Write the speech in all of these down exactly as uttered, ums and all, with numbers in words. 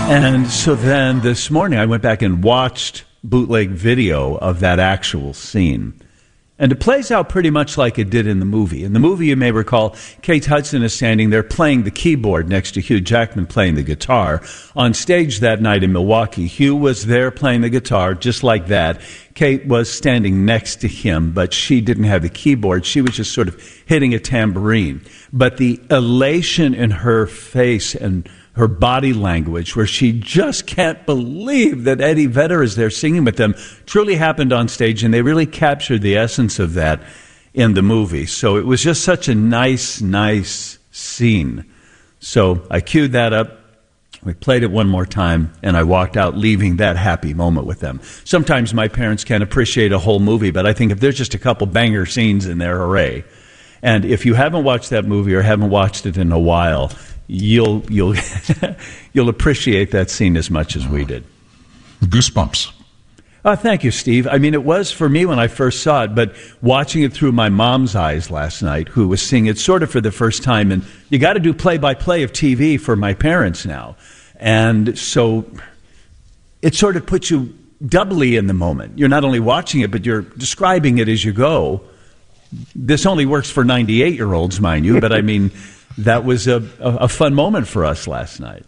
And so then this morning I went back and watched bootleg video of that actual scene. And it plays out pretty much like it did in the movie. In the movie, you may recall, Kate Hudson is standing there playing the keyboard next to Hugh Jackman playing the guitar. On stage that night in Milwaukee, Hugh was there playing the guitar just like that. Kate was standing next to him, but she didn't have the keyboard. She was just sort of hitting a tambourine. But the elation in her face and her body language, where she just can't believe that Eddie Vedder is there singing with them, truly happened on stage, and they really captured the essence of that in the movie. So it was just such a nice, nice scene. So I queued that up. We played it one more time, and I walked out leaving that happy moment with them. Sometimes my parents can't appreciate a whole movie, but I think if there's just a couple banger scenes in there, hooray. And if you haven't watched that movie or haven't watched it in a while, you'll you'll you'll appreciate that scene as much as we did. Goosebumps. Uh, thank you, Steve. I mean, it was for me when I first saw it, but watching it through my mom's eyes last night, who was seeing it sort of for the first time, and you got to do play-by-play of T V for my parents now. And so it sort of puts you doubly in the moment. You're not only watching it, but you're describing it as you go. This only works for ninety-eight-year-olds, mind you, but I mean, that was a, a, a fun moment for us last night.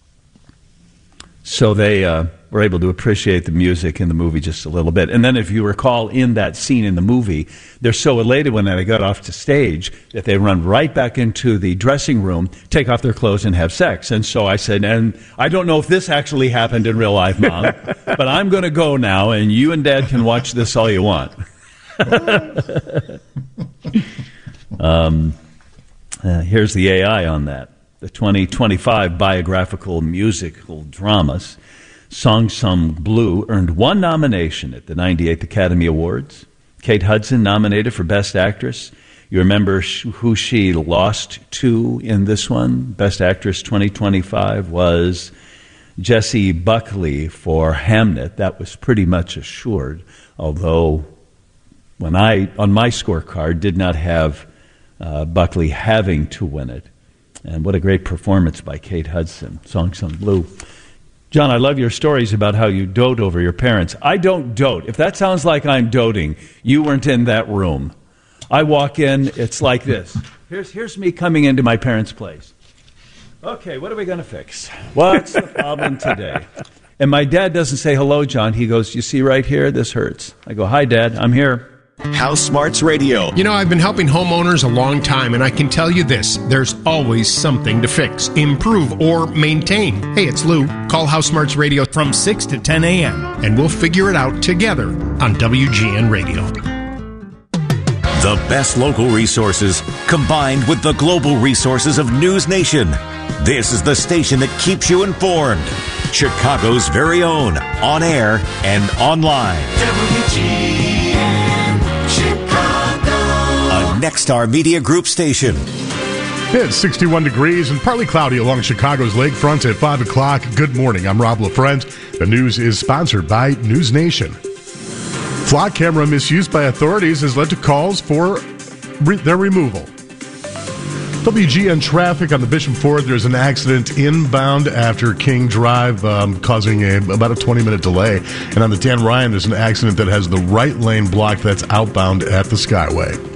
So they uh, were able to appreciate the music in the movie just a little bit. And then if you recall, in that scene in the movie, they're so elated when they got off to stage that they run right back into the dressing room, take off their clothes, and have sex. And so I said, and I don't know if this actually happened in real life, Mom, but I'm going to go now, and you and Dad can watch this all you want. um, uh, here's the A I on that. The twenty twenty-five biographical musical dramas, Song Sung Blue, earned one nomination at the ninety-eighth Academy Awards. Kate Hudson nominated for Best Actress. You remember sh- who she lost to in this one? Best Actress twenty twenty-five was Jessie Buckley for Hamnet. That was pretty much assured, although when I, on my scorecard, did not have uh, Buckley having to win it. And what a great performance by Kate Hudson, Song Sung Blue. John, I love your stories about how you dote over your parents. I don't dote. If that sounds like I'm doting, you weren't in that room. I walk in, it's like this. Here's, here's me coming into my parents' place. Okay, what are we going to fix? What's the problem today? And my dad doesn't say, hello, John. He goes, you see right here, this hurts. I go, hi, Dad, I'm here. House Smarts Radio. You know, I've been helping homeowners a long time, and I can tell you this, there's always something to fix, improve, or maintain. Hey, it's Lou. Call House Smarts Radio from six to ten a.m., and we'll figure it out together on W G N Radio. The best local resources combined with the global resources of News Nation. This is the station that keeps you informed. Chicago's very own, on air and online. W G N Chicago. A Nexstar Media Group station. It's sixty-one degrees and partly cloudy along Chicago's lakefront at five o'clock. Good morning. I'm Rob LaFrent. The news is sponsored by News Nation. Flock camera misuse by authorities has led to calls for re- their removal. W G N traffic on the Bishop Ford. There's an accident inbound after King Drive, um, causing a, about a twenty-minute delay. And on the Dan Ryan, there's an accident that has the right lane blocked. That's outbound at the Skyway.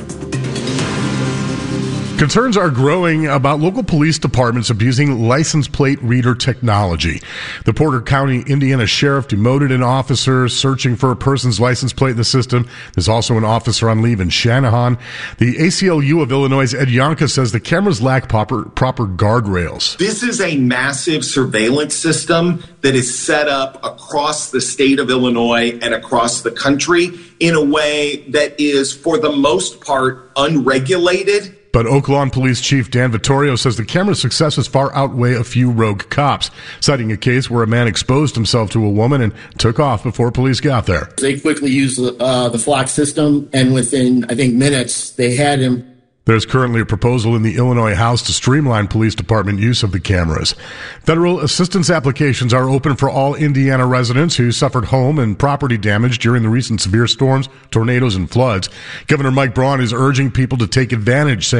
Concerns are growing about local police departments abusing license plate reader technology. The Porter County, Indiana sheriff demoted an officer searching for a person's license plate in the system. There's also an officer on leave in Shanahan. The A C L U of Illinois' Ed Yonka says the cameras lack proper, proper guardrails. This is a massive surveillance system that is set up across the state of Illinois and across the country in a way that is, for the most part, unregulated. But Oak Lawn Police Chief Dan Vittorio says the camera's successes far outweigh a few rogue cops, citing a case where a man exposed himself to a woman and took off before police got there. They quickly used uh, the Flock system, and within, I think, minutes, they had him. There's currently a proposal in the Illinois House to streamline police department use of the cameras. Federal assistance applications are open for all Indiana residents who suffered home and property damage during the recent severe storms, tornadoes, and floods. Governor Mike Braun is urging people to take advantage, saying